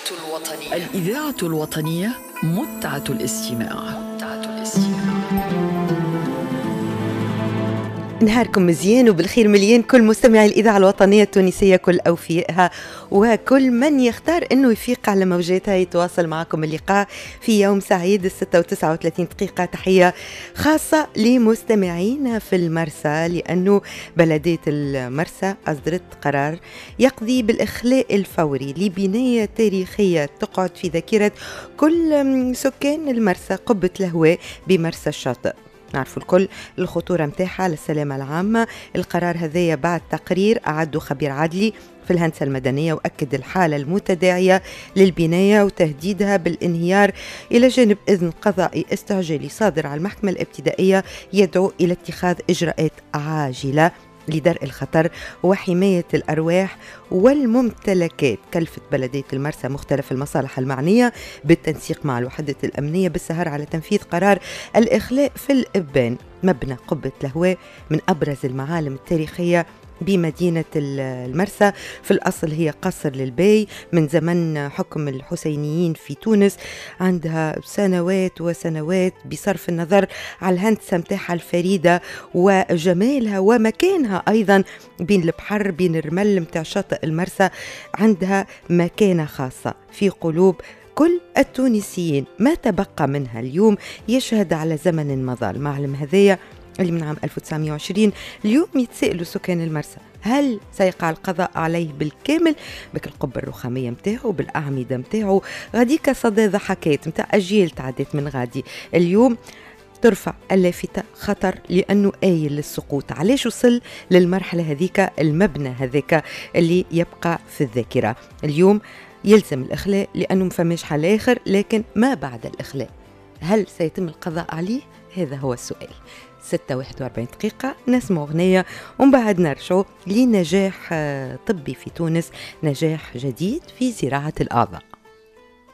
الإذاعة الوطنية متعة الاستماع. نهاركم مزيان وبالخير مليان كل مستمعي الإذاعة الوطنية التونسية، كل أوفيائها وكل من يختار أنه يفيق على موجاتها يتواصل معكم اللقاء في يوم سعيد 6:39 دقيقة. تحية خاصة لمستمعين في المرسى، لأنه بلدية المرسى أصدرت قرار يقضي بالإخلاء الفوري لبناية تاريخية تقعد في ذاكرة كل سكان المرسى، قبة الهواء بمرسى الشاطئ. نعرفوا الكل الخطورة متاحة للسلامة العامة. القرار هذايا بعد تقرير أعده خبير عدلي في الهندسة المدنية، وأكد الحالة المتداعية للبناية وتهديدها بالانهيار، إلى جانب إذن قضائي استعجالي صادر على المحكمة الابتدائية يدعو إلى اتخاذ إجراءات عاجلة لدرء الخطر وحماية الأرواح والممتلكات. كلفت بلدية المرسى مختلف المصالح المعنية بالتنسيق مع الوحدة الأمنية بالسهر على تنفيذ قرار الإخلاء في الإبان. مبنى قبة الهواء من أبرز المعالم التاريخية بمدينة المرسى، في الأصل هي قصر للبي من زمن حكم الحسينيين في تونس، عندها سنوات وسنوات بصرف النظر على الهندسة متاعها الفريدة وجمالها ومكانها أيضا بين البحر بين الرمل متاع شاطئ المرسى، عندها مكانة خاصة في قلوب كل التونسيين. ما تبقى منها اليوم يشهد على زمن مضى. المعلم هذايا اللي من عام 1920 اليوم يتسألوا سكان المرسى هل سيقع القضاء عليه بالكامل؟ بك القبة الرخامية متاعه بالأعمدة متاعه غاديك صدى ضحكات متاع أجيال تعدت من غادي. اليوم ترفع اللافتة خطر لأنه آيل للسقوط. علاش وصل للمرحلة هذيك المبنى هذاك اللي يبقى في الذاكرة؟ اليوم يلزم الإخلاء لأنه مفماش حل آخر، لكن ما بعد الإخلاء هل سيتم القضاء عليه؟ هذا هو السؤال. 6:41 دقيقة نسمع أغنية ومن بعد نرجعوا لنجاح طبي في تونس، نجاح جديد في زراعة الأعضاء.